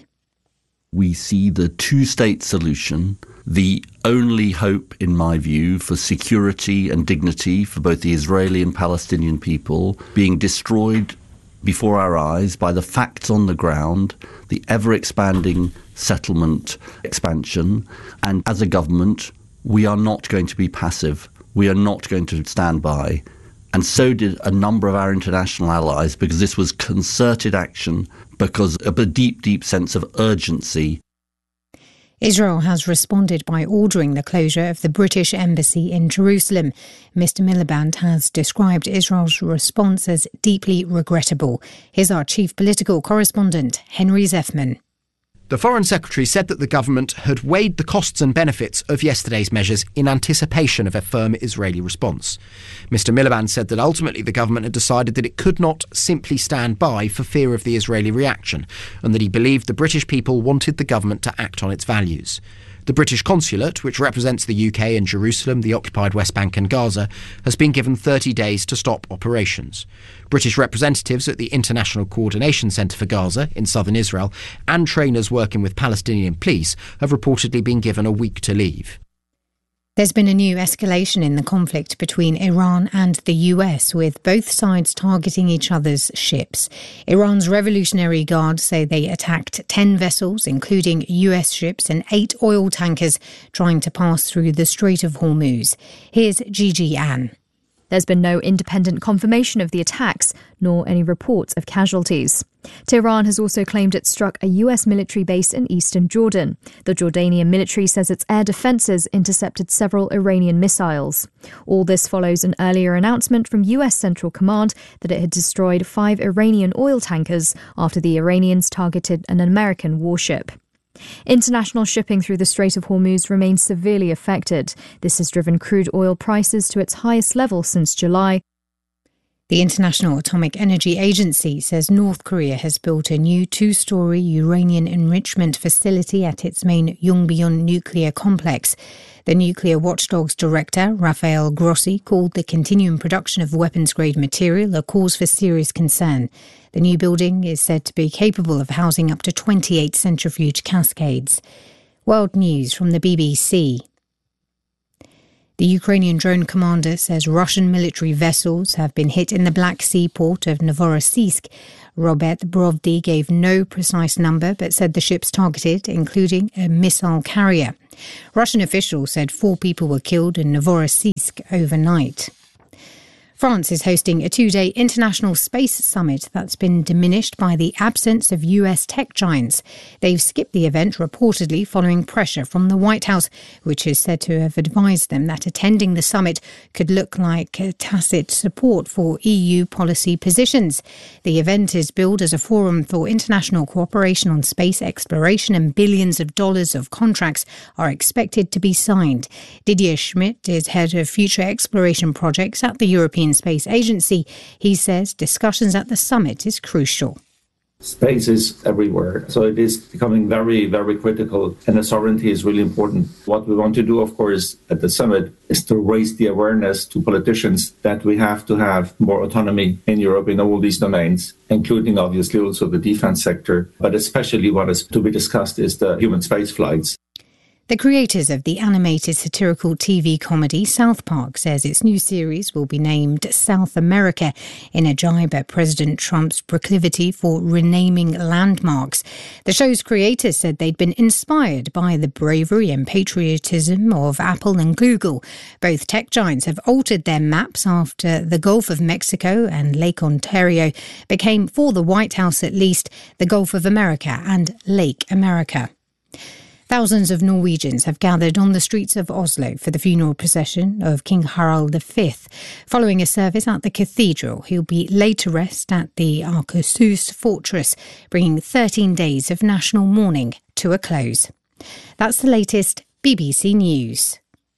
We see the two-state solution, the only hope, in my view, for security and dignity for both the Israeli and Palestinian people, being destroyed before our eyes by the facts on the ground, the ever-expanding settlement expansion. And as a government, we are not going to be passive. We are not going to stand by. And so did a number of our international allies, because this was concerted action because of a deep, deep sense of urgency. Israel has responded by ordering the closure of the British embassy in Jerusalem. Mister Miliband has described Israel's response as deeply regrettable. Here's our chief political correspondent, Henry Zeffman. The Foreign Secretary said that the government had weighed the costs and benefits of yesterday's measures in anticipation of a firm Israeli response. Mister Miliband said that ultimately the government had decided that it could not simply stand by for fear of the Israeli reaction, and that he believed the British people wanted the government to act on its values. The British consulate, which represents the U K in Jerusalem, the occupied West Bank and Gaza, has been given thirty days to stop operations. British representatives at the International Coordination Centre for Gaza in southern Israel and trainers working with Palestinian police have reportedly been given a week to leave. There's been a new escalation in the conflict between Iran and the U S, with both sides targeting each other's ships. Iran's Revolutionary Guard say they attacked ten vessels, including U S ships and eight oil tankers, trying to pass through the Strait of Hormuz. Here's Gigi Ann. There's been no independent confirmation of the attacks, nor any reports of casualties. Tehran has also claimed it struck a U S military base in eastern Jordan. The Jordanian military says its air defences intercepted several Iranian missiles. All this follows an earlier announcement from U S Central Command that it had destroyed five Iranian oil tankers after the Iranians targeted an American warship. International shipping through the Strait of Hormuz remains severely affected. This has driven crude oil prices to its highest level since July. The International Atomic Energy Agency says North Korea has built a new two-storey uranium enrichment facility at its main Yongbyon nuclear complex. The nuclear watchdog's director, Rafael Grossi, called the continuing production of weapons-grade material a cause for serious concern. The new building is said to be capable of housing up to twenty-eight centrifuge cascades. World news from the B B C. The Ukrainian drone commander says Russian military vessels have been hit in the Black Sea port of Novorossiysk. Robert Brovdi gave no precise number but said the ships targeted, including a missile carrier. Russian officials said four people were killed in Novorossiysk overnight. France is hosting a two-day international space summit that's been diminished by the absence of U S tech giants. They've skipped the event reportedly following pressure from the White House, which is said to have advised them that attending the summit could look like a tacit support for E U policy positions. The event is billed as a forum for international cooperation on space exploration, and billions of dollars of contracts are expected to be signed. Didier Schmidt is head of future exploration projects at the European Space Agency. He says discussions at the summit is crucial. Space is everywhere, so it is becoming very, very critical, and the sovereignty is really important. What we want to do, of course, at the summit is to raise the awareness to politicians that we have to have more autonomy in Europe in all these domains, including obviously also the defense sector, but especially what is to be discussed is the human space flights. The creators of the animated satirical T V comedy South Park says its new series will be named South America in a jibe at President Trump's proclivity for renaming landmarks. The show's creators said they'd been inspired by the bravery and patriotism of Apple and Google. Both tech giants have altered their maps after the Gulf of Mexico and Lake Ontario became, for the White House at least, the Gulf of America and Lake America. Thousands of Norwegians have gathered on the streets of Oslo for the funeral procession of King Harald the Fifth. Following a service at the cathedral, he'll be laid to rest at the Akershus fortress, bringing thirteen days of national mourning to a close. That's the latest B B C News.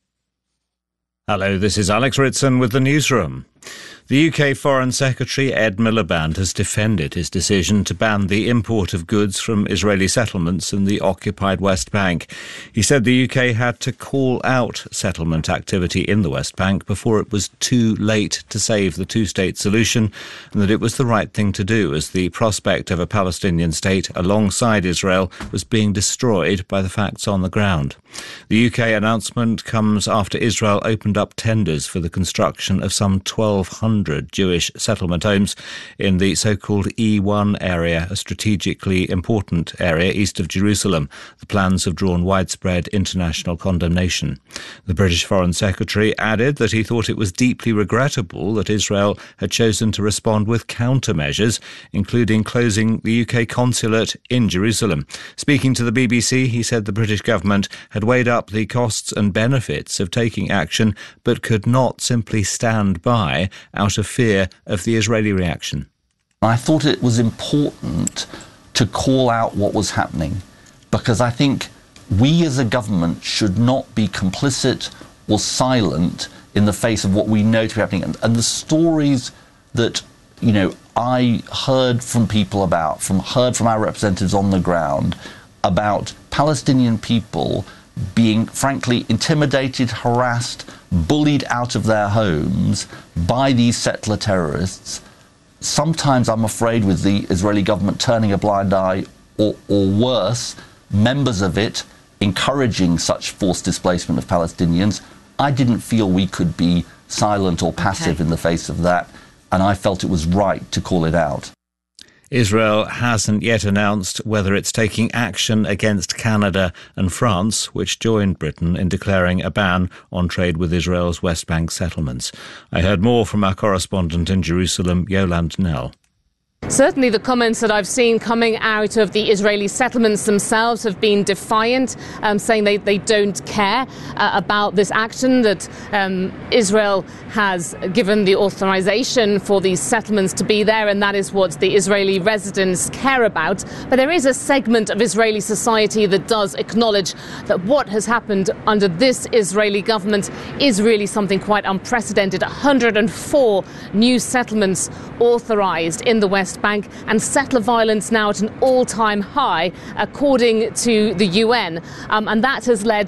Hello, this is Alex Ritson with the newsroom. The U K Foreign Secretary Ed Miliband has defended his decision to ban the import of goods from Israeli settlements in the occupied West Bank. He said the U K had to call out settlement activity in the West Bank before it was too late to save the two-state solution, and that it was the right thing to do as the prospect of a Palestinian state alongside Israel was being destroyed by the facts on the ground. The U K announcement comes after Israel opened up tenders for the construction of some twelve hundred Jewish settlement homes in the so-called E one area, a strategically important area east of Jerusalem. The plans have drawn widespread international condemnation. The British Foreign Secretary added that he thought it was deeply regrettable that Israel had chosen to respond with countermeasures, including closing the U K consulate in Jerusalem. Speaking to the B B C, he said the British government had weighed up the costs and benefits of taking action, but could not simply stand by out of fear of the Israeli reaction. I thought it was important to call out what was happening, because I think we as a government should not be complicit or silent in the face of what we know to be happening. And, and the stories that, you know, I heard from people about, from heard from our representatives on the ground, about Palestinian people being, frankly, intimidated, harassed, bullied out of their homes by these settler terrorists. Sometimes, I'm afraid, with the Israeli government turning a blind eye, or, or worse, members of it encouraging such forced displacement of Palestinians. I didn't feel we could be silent or passive okay. in the face of that, and I felt it was right to call it out. Israel hasn't yet announced whether it's taking action against Canada and France, which joined Britain in declaring a ban on trade with Israel's West Bank settlements. I heard more from our correspondent in Jerusalem, Yolande Knell. Certainly the comments that I've seen coming out of the Israeli settlements themselves have been defiant, um, saying they, they don't care uh, about this action, that um, Israel has given the authorization for these settlements to be there, and that is what the Israeli residents care about. But there is a segment of Israeli society that does acknowledge that what has happened under this Israeli government is really something quite unprecedented. one hundred four new settlements authorized in the West West Bank and settler violence now at an all-time high, according to the U N. Um, and that has led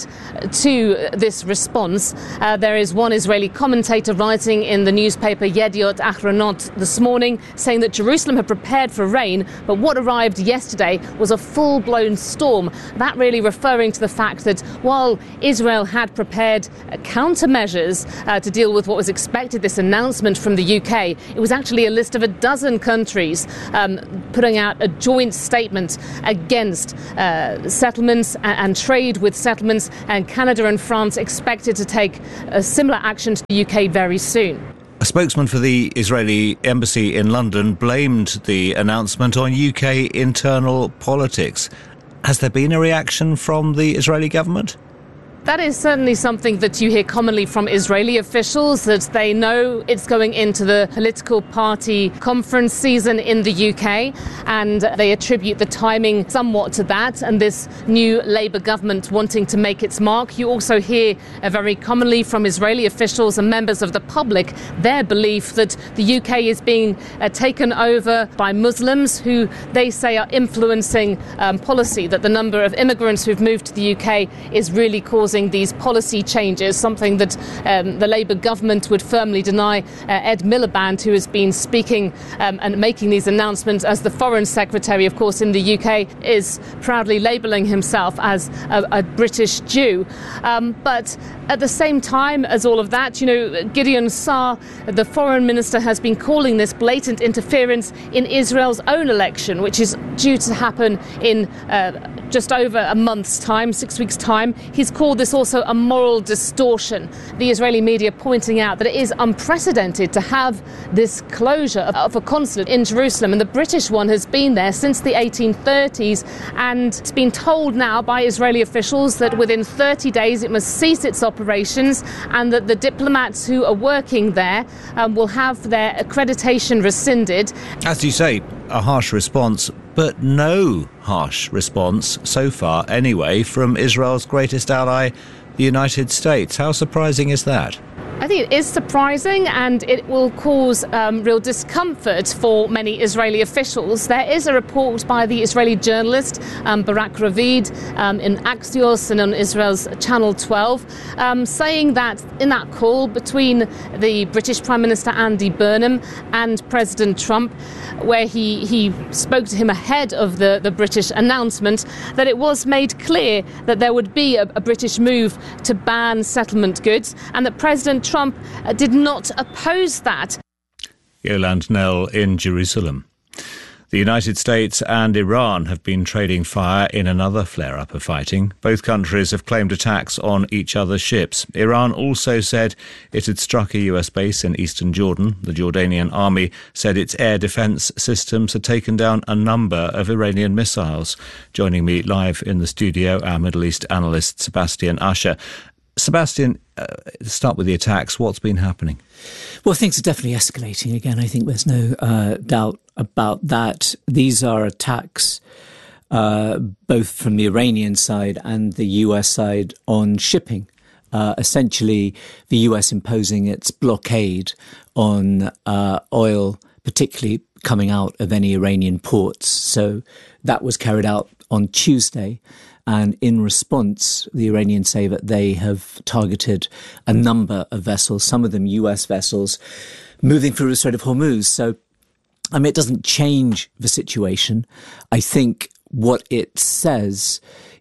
to this response. Uh, there is one Israeli commentator writing in the newspaper Yediot Ahronot this morning saying that Jerusalem had prepared for rain, but what arrived yesterday was a full-blown storm. That really referring to the fact that while Israel had prepared uh, countermeasures uh, to deal with what was expected, this announcement from the U K, it was actually a list of a dozen countries um, putting out a joint statement against uh, settlements and, and trade with settlements, and Canada and France expected to take a similar action to the U K very soon. A spokesman for the Israeli embassy in London blamed the announcement on U K internal politics. Has there been a reaction from the Israeli government? That is certainly something that you hear commonly from Israeli officials, that they know it's going into the political party conference season in the U K, and they attribute the timing somewhat to that and this new Labour government wanting to make its mark. You also hear uh, very commonly from Israeli officials and members of the public their belief that the U K is being uh, taken over by Muslims who they say are influencing um, policy, that the number of immigrants who've moved to the U K is really causing these policy changes, something that um, the Labour government would firmly deny. Uh, Ed Miliband, who has been speaking um, and making these announcements as the Foreign Secretary, of course, in the U K, is proudly labelling himself as a, a British Jew. Um, but at the same time as all of that, you know, Gideon Saar, the Foreign Minister, has been calling this blatant interference in Israel's own election, which is due to happen in uh, just over a month's time, six weeks' time. He's called this also a moral distortion. The Israeli media pointing out that it is unprecedented to have this closure of a consulate in Jerusalem, and the British one has been there since the eighteen thirties, and it's been told now by Israeli officials that within thirty days it must cease its operations, and that the diplomats who are working there um, will have their accreditation rescinded. As you say, a harsh response, but no harsh response so far anyway from Israel's greatest ally, the United States. How surprising is that? I think it is surprising, and it will cause um, real discomfort for many Israeli officials. There is a report by the Israeli journalist um, Barak Ravid um, in Axios and on Israel's Channel twelve um, saying that in that call between the British Prime Minister Andy Burnham and President Trump, where he, he spoke to him ahead of the, the British announcement, that it was made clear that there would be a, a British move to ban settlement goods, and that President Trump uh, did not oppose that. Yolande Knell in Jerusalem. The United States and Iran have been trading fire in another flare-up of fighting. Both countries have claimed attacks on each other's ships. Iran also said it had struck a U S base in eastern Jordan. The Jordanian army said its air defence systems had taken down a number of Iranian missiles. Joining me live in the studio, our Middle East analyst Sebastian Usher. Sebastian, uh, start with the attacks. What's been happening? Well, things are definitely escalating again. I think there's no uh, doubt about that. These are attacks uh, both from the Iranian side and the U S side on shipping. Uh, essentially, the U S imposing its blockade on uh, oil, particularly coming out of any Iranian ports. So that was carried out on Tuesday. And in response, the Iranians say that they have targeted a number of vessels, some of them U S vessels, moving through the Strait of Hormuz. So, I mean, it doesn't change the situation. I think what it says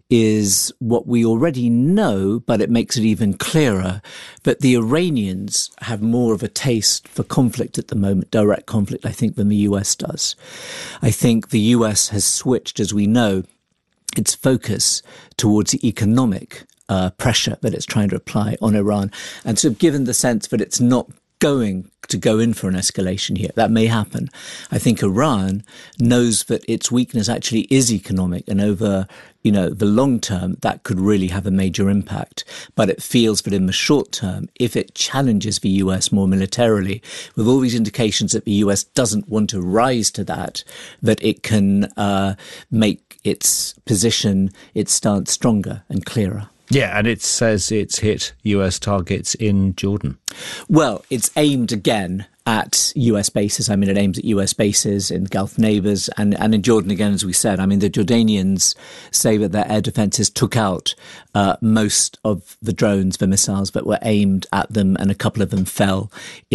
is what we already know, but it makes it even clearer that the Iranians have more of a taste for conflict at the moment, direct conflict, I think, than the U S does. I think the U S has switched, as we know, its focus towards the economic uh, pressure that it's trying to apply on Iran. And so given the sense that it's not going to go in for an escalation here, that may happen. I think Iran knows that its weakness actually is economic, and over, you know, the long term, that could really have a major impact. But it feels that in the short term, if it challenges the U S more militarily, with all these indications that the U S doesn't want to rise to that, that it can uh, make its position, its stance stronger and clearer. Yeah, and it says it's hit U S targets in Jordan. Well, it's aimed again at U S bases. I mean, it aims at U S bases in Gulf neighbours and, and in Jordan again, as we said. I mean, the Jordanians say that their air defences took out uh, most of the drones, the missiles that were aimed at them, and a couple of them fell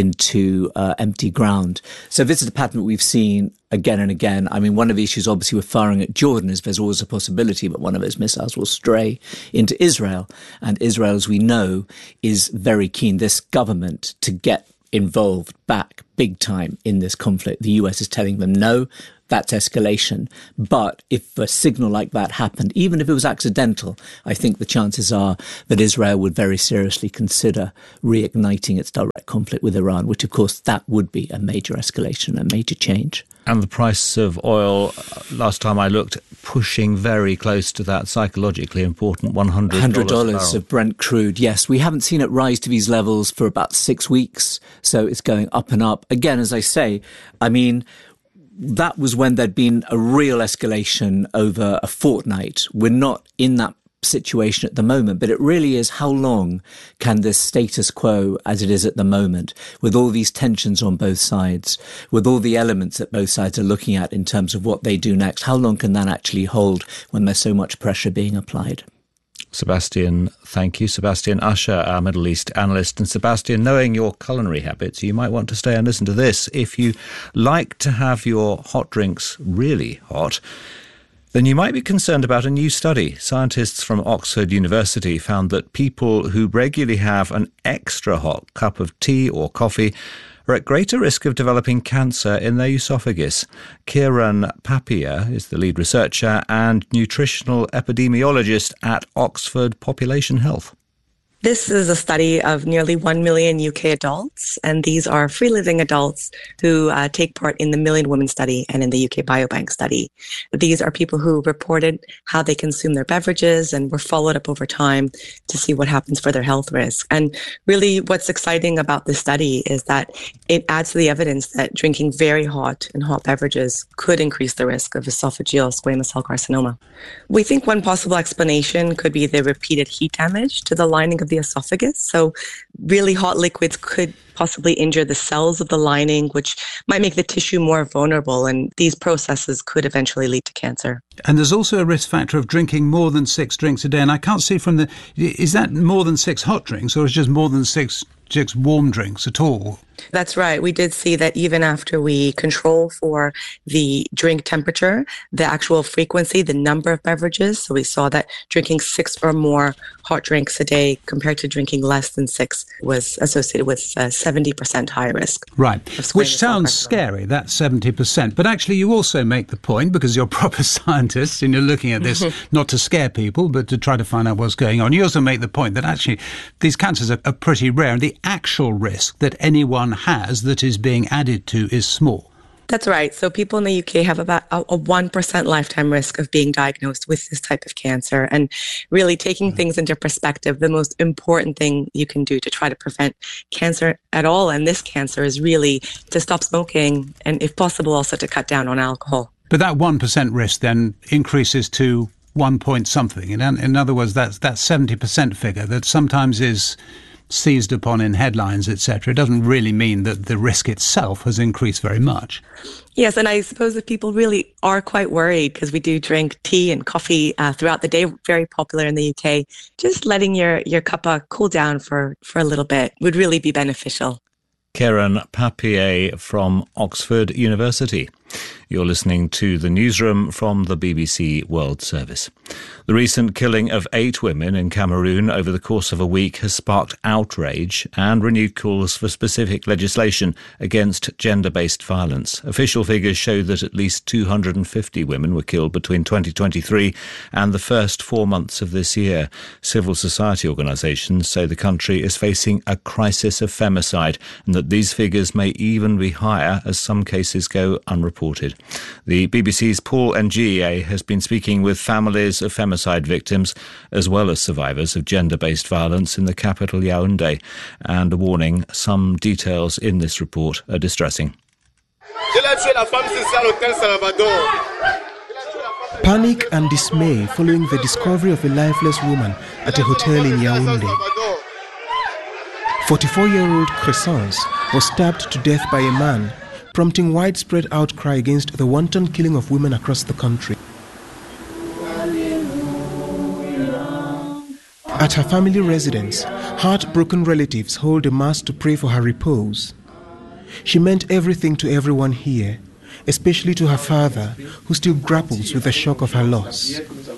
into uh, empty ground. So this is a pattern that we've seen again and again. I mean, one of the issues obviously with firing at Jordan is there's always a possibility that one of those missiles will stray into Israel. And Israel, as we know, is very keen, this government, to get involved back big time in this conflict. The U S is telling them, no, that's escalation. But if a signal like that happened, even if it was accidental, I think the chances are that Israel would very seriously consider reigniting its direct conflict with Iran, which, of course, that would be a major escalation, a major change. And the price of oil, last time I looked, pushing very close to that psychologically important one hundred dollars one hundred dollars of Brent crude, yes. We haven't seen it rise to these levels for about six weeks, so it's going up and up. Again, as I say, I mean, that was when there'd been a real escalation over a fortnight. We're not in that situation at the moment, but it really is, how long can this status quo as it is at the moment, with all these tensions on both sides, with all the elements that both sides are looking at in terms of what they do next, how long can that actually hold when there's so much pressure being applied? Sebastian, thank you. Sebastian Usher, our Middle East analyst. And Sebastian, knowing your culinary habits, you might want to stay and listen to this. If you like to have your hot drinks really hot, then you might be concerned about a new study. Scientists from Oxford University found that people who regularly have an extra hot cup of tea or coffee are at greater risk of developing cancer in their esophagus. Kieran Papier is the lead researcher and nutritional epidemiologist at Oxford Population Health. This is a study of nearly one million U K adults, and these are free-living adults who uh, take part in the Million Women study and in the U K Biobank study. These are people who reported how they consume their beverages and were followed up over time to see what happens for their health risk. And really what's exciting about this study is that it adds to the evidence that drinking very hot and hot beverages could increase the risk of esophageal squamous cell carcinoma. We think one possible explanation could be the repeated heat damage to the lining of the esophagus. So really hot liquids could possibly injure the cells of the lining, which might make the tissue more vulnerable, and these processes could eventually lead to cancer. And there's also a risk factor of drinking more than six drinks a day. And I can't see from the, is that more than six hot drinks, or is it just more than six, six warm drinks at all? That's right. We did see that even after we control for the drink temperature, the actual frequency, the number of beverages, so we saw that drinking six or more hot drinks a day compared to drinking less than six was associated with a seventy percent higher risk. Right, which sounds scary, that seventy percent. But actually you also make the point, because you're proper scientists and you're looking at this not to scare people, but to try to find out what's going on. You also make the point that actually these cancers are, are pretty rare, and the actual risk that anyone has that is being added to is small. That's right. So people in the U K have about a, a one percent lifetime risk of being diagnosed with this type of cancer. And really taking things into perspective, the most important thing you can do to try to prevent cancer at all, and this cancer, is really to stop smoking, and if possible also to cut down on alcohol. But that one percent risk then increases to one point something. In, in other words, that's that seventy percent figure that sometimes is seized upon in headlines, et cetera. It doesn't really mean that the risk itself has increased very much. Yes, and I suppose if people really are quite worried, because we do drink tea and coffee uh, throughout the day, very popular in the U K, just letting your, your cuppa cool down for, for a little bit would really be beneficial. Kieran Papier from Oxford University. You're listening to The Newsroom from the B B C World Service. The recent killing of eight women in Cameroon over the course of a week has sparked outrage and renewed calls for specific legislation against gender-based violence. Official figures show that at least two hundred fifty women were killed between twenty twenty-three and the first four months of this year. Civil society organisations say the country is facing a crisis of femicide, and that these figures may even be higher as some cases go unreported. The B B C's Paul Njie has been speaking with families of femicide victims as well as survivors of gender-based violence in the capital Yaoundé, and a warning: some details in this report are distressing. Panic and dismay following the discovery of a lifeless woman at a hotel in Yaoundé. forty-four-year-old Crescence was stabbed to death by a man, prompting widespread outcry against the wanton killing of women across the country. At her family residence, heartbroken relatives hold a mass to pray for her repose. She meant everything to everyone here, especially to her father, who still grapples with the shock of her loss.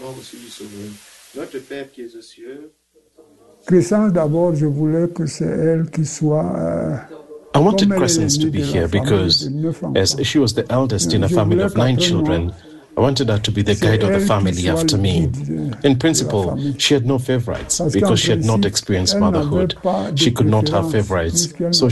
I wanted Crescence to be here because, as she was the eldest in a family of nine children, I wanted her to be the guide of the family after me. In principle, she had no favorites because she had not experienced motherhood. She could not have favorites, so